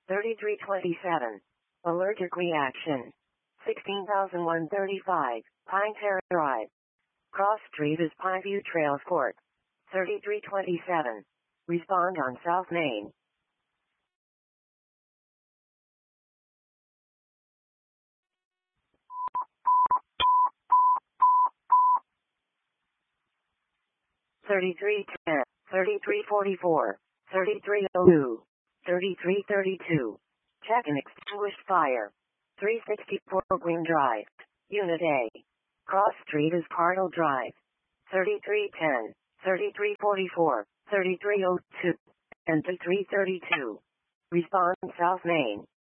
3327. Allergic reaction. 16135. Pine Terrace Drive. Cross Street is Pineview Trails Court. 3327. Respond on South Main. Thirty-three 3344, 3302, 3332. Check and extinguished fire. 364 Green Drive. Unit A. Cross Street is Cardinal Drive. 3310, 3344, 3302, and 3332. Respond South Main.